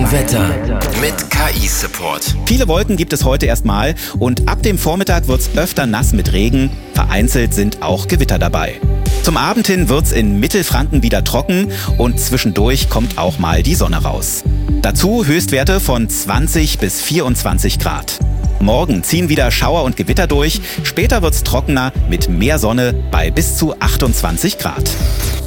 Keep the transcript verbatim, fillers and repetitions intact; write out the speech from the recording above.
Wetter mit K I-Support. Viele Wolken gibt es heute erstmal und ab dem Vormittag wird's öfter nass mit Regen. Vereinzelt sind auch Gewitter dabei. Zum Abend hin wird's in Mittelfranken wieder trocken und zwischendurch kommt auch mal die Sonne raus. Dazu Höchstwerte von zwanzig bis vierundzwanzig Grad. Morgen ziehen wieder Schauer und Gewitter durch. Später wird's trockener mit mehr Sonne bei bis zu achtundzwanzig Grad.